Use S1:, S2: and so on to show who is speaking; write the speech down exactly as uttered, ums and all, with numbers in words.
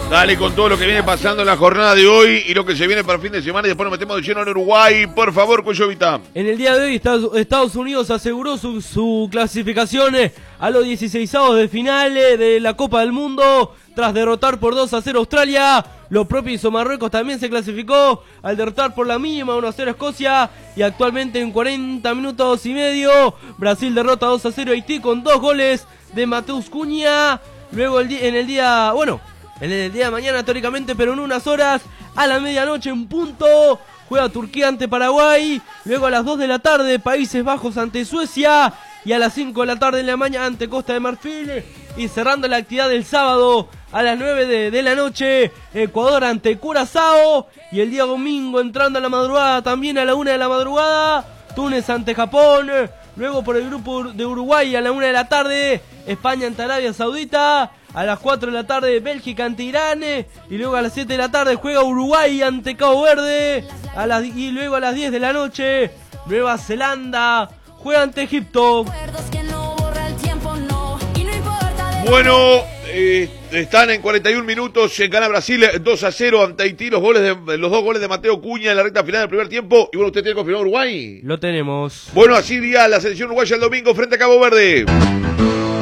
S1: Dale con todo lo que viene pasando en la jornada de hoy y lo que se viene para el fin de semana y después nos metemos de lleno en Uruguay. Por favor, Cuello Vita.
S2: En el día de hoy Estados Unidos aseguró su, su clasificación a los dieciseisavos de final de la Copa del Mundo tras derrotar por dos a cero a Australia. Lo propio hizo Marruecos, también se clasificó al derrotar por la mínima uno a cero a Escocia. Y actualmente en cuarenta minutos y medio Brasil derrota dos a cero a Haití con dos goles de Mateus Cunha. Luego el en el día, bueno, en el día de mañana teóricamente, pero en unas horas, a la medianoche en punto, juega Turquía ante Paraguay. Luego a las dos de la tarde Países Bajos ante Suecia. Y a las cinco de la tarde en la mañana ante Costa de Marfil. Y cerrando la actividad del sábado a las nueve de, de la noche, Ecuador ante Curazao. Y el día domingo entrando a la madrugada, también a la una de la madrugada, Túnez ante Japón. Luego por el grupo de Uruguay a la una de la tarde, España ante Arabia Saudita. A las cuatro de la tarde, Bélgica ante Irán. Y luego a las siete de la tarde juega Uruguay ante Cabo Verde. A las, y luego a las diez de la noche, Nueva Zelanda juega ante Egipto.
S1: Bueno, eh, están en cuarenta y un minutos, gana Brasil dos a cero ante Haití, los goles de, los dos goles de Mateo Cunha en la recta final del primer tiempo. Y bueno, ¿usted tiene confirmado Uruguay?
S2: Lo tenemos.
S1: Bueno, así iría la selección uruguaya el domingo frente a Cabo Verde.